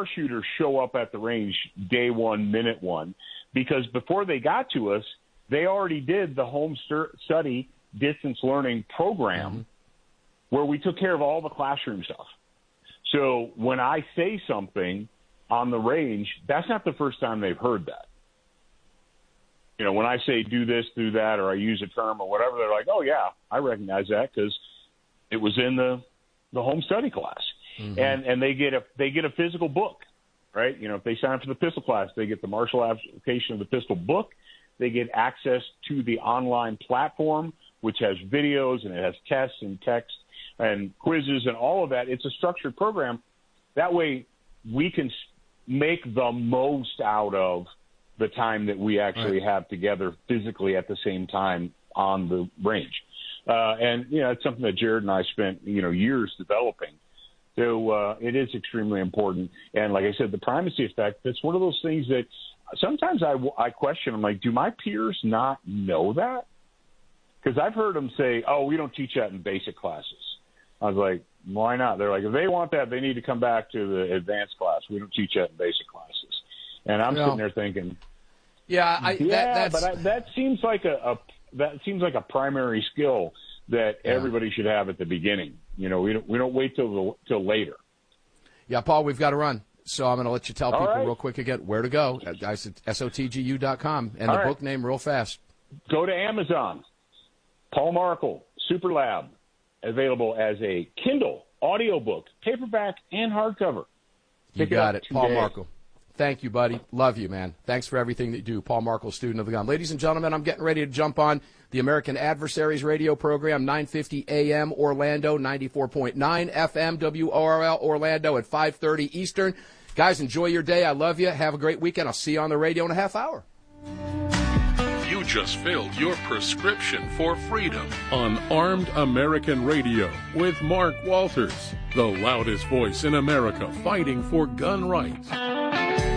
shooters show up at the range day one, minute one, because before they got to us, they already did the home study distance learning program where we took care of all the classroom stuff. So when I say something on the range, that's not the first time they've heard that. You know, when I say do this, do that, or I use a term or whatever, they're like, oh, yeah, I recognize that because it was in the home study class. And they get a physical book, right? You know, if they sign up for the pistol class, they get the martial application of the pistol book. They get access to the online platform, which has videos and it has tests and text and quizzes and all of that. It's a structured program. That way we can make the most out of the time that we actually have together physically at the same time on the range. And, you know, it's something that Jared and I spent, you know, years developing. So it is extremely important. And like I said, the primacy effect, that's one of those things that sometimes I question. I'm like, do my peers not know that? Because I've heard them say, oh, we don't teach that in basic classes. I was like, why not? They're like, if they want that, they need to come back to the advanced class. We don't teach that in basic classes. And I'm sitting there thinking, that seems like a primary skill that everybody should have at the beginning. You know, we don't wait till later. Yeah, Paul, we've got to run. So I'm going to let you tell people real quick again where to go. Guys at SOTGU.com. And the book name real fast. Go to Amazon. Paul Markel, Super Lab. Available as a Kindle, audiobook, paperback, and hardcover. You got it. Paul Markel. Thank you, buddy. Love you, man. Thanks for everything that you do. Paul Markel, student of the gun. Ladies and gentlemen, I'm getting ready to jump on the American Adversaries radio program, 950 AM Orlando, 94.9 FM WORL Orlando at 5:30 Eastern. Guys, enjoy your day. I love you. Have a great weekend. I'll see you on the radio in a half hour. You just filled your prescription for freedom on Armed American Radio with Mark Walters, the loudest voice in America fighting for gun rights.